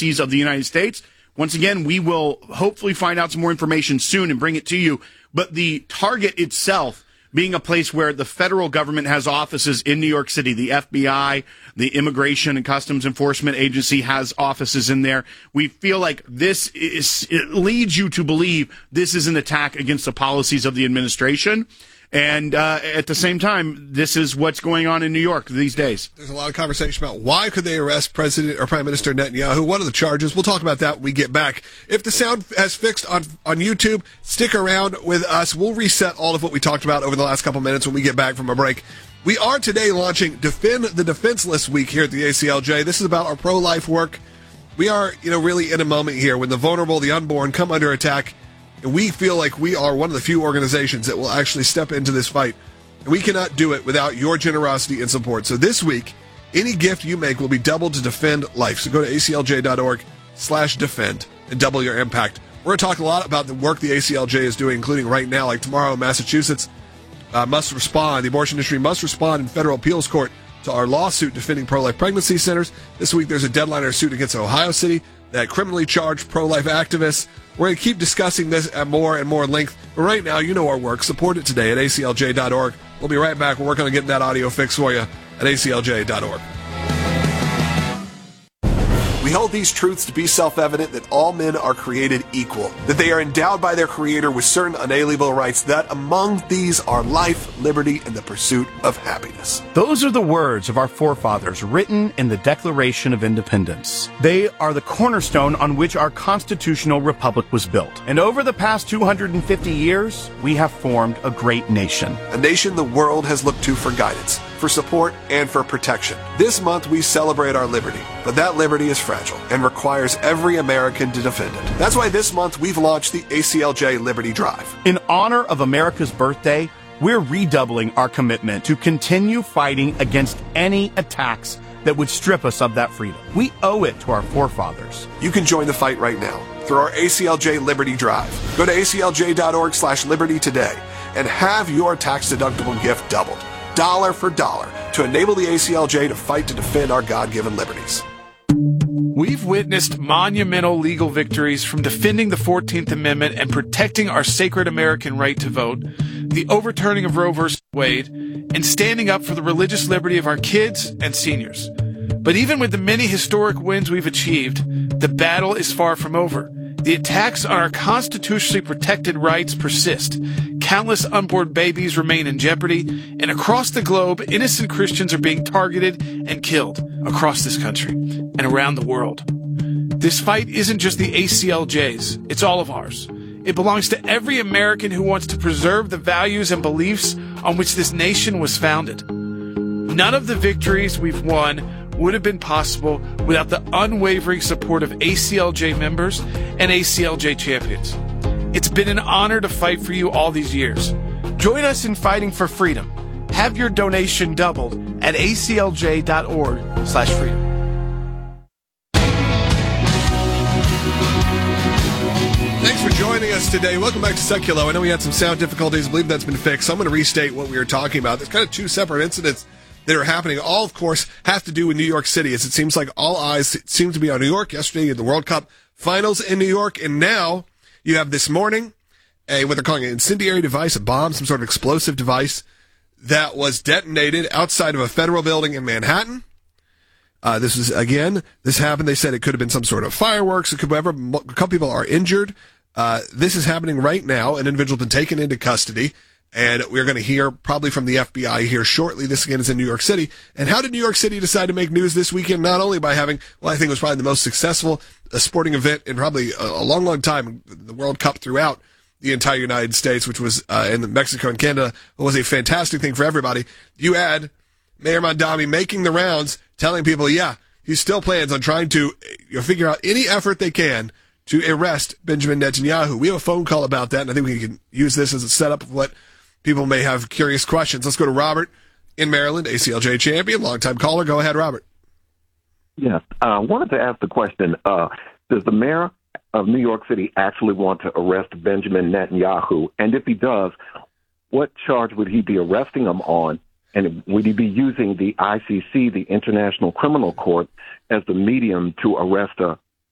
policies of the United States. Once again, we will hopefully find out some more information soon and bring it to you. But the target itself being a place where the federal government has offices in New York City, the FBI, the Immigration and Customs Enforcement Agency has offices in there. We feel like it leads you to believe this is an attack against the policies of the administration. And at the same time, this is what's going on in New York these days. There's a lot of conversation about why could they arrest President or Prime Minister Netanyahu? What are the charges? We'll talk about that when we get back. If the sound has fixed on YouTube, stick around with us. We'll reset all of what we talked about over the last couple minutes when we get back from a break. We are today launching Defend the Defenseless Week here at the ACLJ. This is about our pro-life work. We are, really in a moment here when the vulnerable, the unborn come under attack. And we feel like we are one of the few organizations that will actually step into this fight. And we cannot do it without your generosity and support. So this week, any gift you make will be doubled to defend life. So go to aclj.org/defend and double your impact. We're going to talk a lot about the work the ACLJ is doing, including right now, like tomorrow, Massachusetts must respond. The abortion industry must respond in federal appeals court to our lawsuit defending pro-life pregnancy centers. This week, there's a deadline or suit against Ohio City that criminally charged pro-life activists. We're going to keep discussing this at more and more length. But right now, you know our work. Support it today at aclj.org. We'll be right back. We're working on getting that audio fixed for you at aclj.org. We hold these truths to be self-evident that all men are created equal, that they are endowed by their Creator with certain unalienable rights, that among these are life, liberty, and the pursuit of happiness. Those are the words of our forefathers written in the Declaration of Independence. They are the cornerstone on which our constitutional republic was built. And over the past 250 years, we have formed a great nation. A nation the world has looked to for guidance, for support, and for protection. This month we celebrate our liberty, but that liberty is fragile and requires every American to defend it. That's why this month we've launched the ACLJ Liberty Drive. In honor of America's birthday, we're redoubling our commitment to continue fighting against any attacks that would strip us of that freedom. We owe it to our forefathers. You can join the fight right now through our ACLJ Liberty Drive. Go to aclj.org/liberty today and have your tax-deductible gift doubled, dollar for dollar, to enable the ACLJ to fight to defend our God-given liberties. We've witnessed monumental legal victories from defending the 14th Amendment and protecting our sacred American right to vote, the overturning of Roe v. Wade, and standing up for the religious liberty of our kids and seniors. But even with the many historic wins we've achieved, the battle is far from over. The attacks on our constitutionally protected rights persist. Countless unborn babies remain in jeopardy, and across the globe, innocent Christians are being targeted and killed across this country and around the world. This fight isn't just the ACLJ's, it's all of ours. It belongs to every American who wants to preserve the values and beliefs on which this nation was founded. None of the victories we've won would have been possible without the unwavering support of ACLJ members and ACLJ champions. It's been an honor to fight for you all these years. Join us in fighting for freedom. Have your donation doubled at aclj.org/freedom. Thanks for joining us today. Welcome back to Seculo. I know we had some sound difficulties. I believe that's been fixed. So I'm going to restate what we were talking about. There's kind of two separate incidents that are happening. All, of course, have to do with New York City, as it seems like all eyes seem to be on New York. Yesterday, you had the World Cup finals in New York, and now you have this morning what they're calling an incendiary device, a bomb, some sort of explosive device that was detonated outside of a federal building in Manhattan. This happened. They said it could have been some sort of fireworks. It could have a couple people are injured. This is happening right now. An individual has been taken into custody. And we're going to hear probably from the FBI here shortly. This again is in New York City. And how did New York City decide to make news this weekend? Not only by having, I think it was probably the most successful sporting event in probably a long, long time, the World Cup throughout the entire United States, which was in Mexico and Canada, was a fantastic thing for everybody. You had Mayor Mondami making the rounds, telling people, he still plans on trying to figure out any effort they can to arrest Benjamin Netanyahu. We have a phone call about that, and I think we can use this as a setup of what people may have curious questions. Let's go to Robert in Maryland, ACLJ champion, longtime caller. Go ahead, Robert. Yes. I wanted to ask the question, does the mayor of New York City actually want to arrest Benjamin Netanyahu? And if he does, what charge would he be arresting him on? And would he be using the ICC, the International Criminal Court, as the medium to arrest a